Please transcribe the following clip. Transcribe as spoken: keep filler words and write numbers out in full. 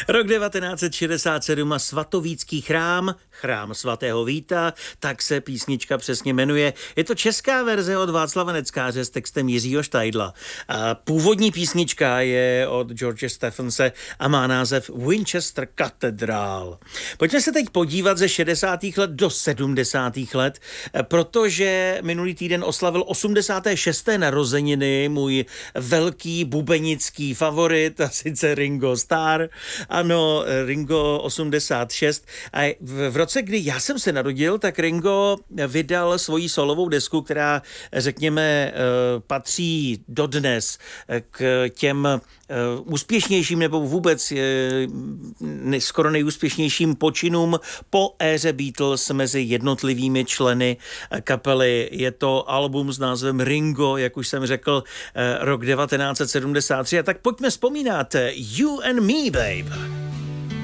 Rok devatenáct set šedesát sedm a Svatovícký chrám, chrám svatého Víta, tak se písnička přesně jmenuje. Je to česká verze od Václava Neckáře s textem Jiřího Štajdla. A původní písnička je od George Stephensona a má název Winchester Cathedral. Pojďme se teď podívat ze šedesátých let do sedmdesátých let, protože minulý týden oslavil osmdesáté šesté narozeniny můj velký bubenický favorit, a sice Ringo Starr. Ano, Ringo osmdesát šest. A v roce, kdy já jsem se narodil, tak Ringo vydal svoji solovou desku, která, řekněme, patří dodnes k těm úspěšnějším nebo vůbec skoro nejúspěšnějším počinům po éře Beatles mezi jednotlivými členy kapely. Je to album s názvem Ringo, jak už jsem řekl, rok devatenáct set sedmdesát tři. A tak pojďme vzpomínat You and Me, babe.